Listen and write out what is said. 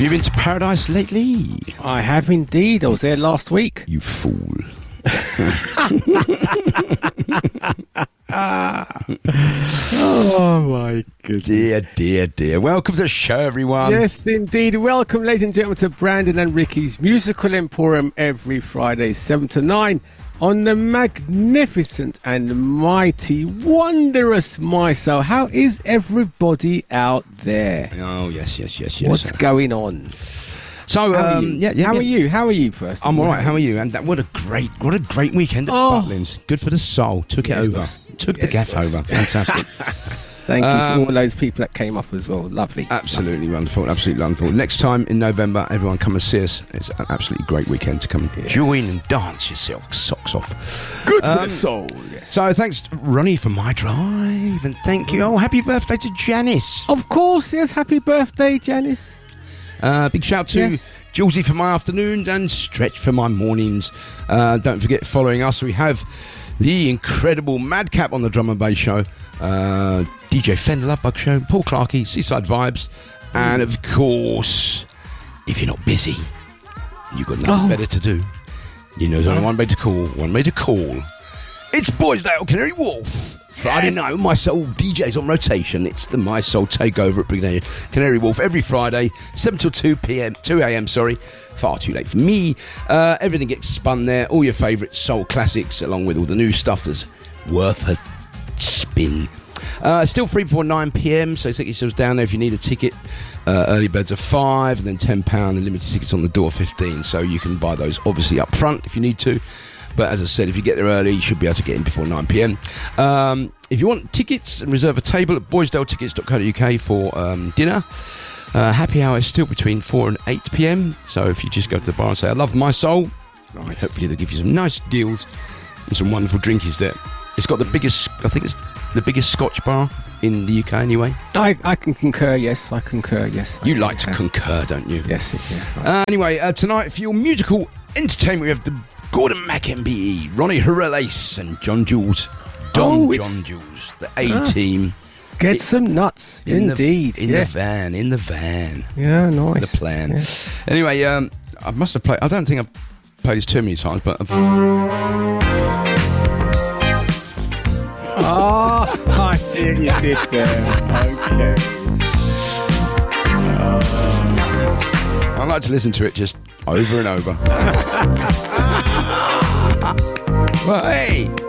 Have you been to Paradise lately? I have indeed. I was there last week. You fool. Oh my goodness. Dear. Welcome to the show, everyone. Yes, indeed. Welcome, ladies and gentlemen, to Brandon and Ricky's Musical Emporium every Friday, 7 to 9 on the magnificent and mighty, wondrous MySoul. How is everybody out there? Oh, yes. What's going on? So, How are you? How are you first? I'm all right. How are you? And what a great weekend at Butlins. Good for the soul. Took it over. Took the gaff over. Fantastic. Thank you for all those people that came up as well. Lovely. Absolutely wonderful. Absolutely wonderful. Next time in November, everyone come and see us. It's an absolutely great weekend to come and join and dance yourself socks off. Good for the soul. Yes. So thanks, Ronnie, for my drive, and thank you. Oh, happy birthday to Janice. Of course, yes. Happy birthday, Janice. Big shout to Julesy for my afternoons and Stretch for my mornings. Don't forget following us. We have the incredible Madcap on the Drum and Bass Show, DJ Fender Love Bug Show, Paul Clarkey, Seaside Vibes, and of course, if you're not busy, you've got nothing better to do. You know, there's only one way to call. It's Boysdale Canary Wharf. Friday night, MySoul DJs on rotation. It's the MySoul takeover at Canary Wharf every Friday, 7 till 2 a.m. Far too late for me. Everything gets spun there. All your favourite soul classics, along with all the new stuff that's worth a spin. Still free before 9 p.m, so take yourselves down there if you need a ticket. Early birds are £5 and then £10, and limited tickets on the door 15. So you can buy those obviously up front if you need to. But as I said, if you get there early, you should be able to get in before 9 p.m. If you want tickets, and reserve a table at boysdaletickets.co.uk for dinner. Happy hour is still between 4 and 8 p.m. So if you just go to the bar and say, I love MySoul, hopefully they'll give you some nice deals and some wonderful drinkies there. It's got the biggest, I think it's the biggest Scotch bar in the UK anyway. I can concur, yes. You like to concur, don't you? Yes, anyway, tonight for your musical entertainment, we have the Gordon McMBE, Ronnie Herrelace, and John Jules. John Jules, the A-team. Get some nuts, indeed. In the van. Yeah, nice. The plan. Yeah. Anyway, I must have played, I don't think I've played this too many times, but I see what you did there. Okay. I like to listen to it just over and over. Well, hey!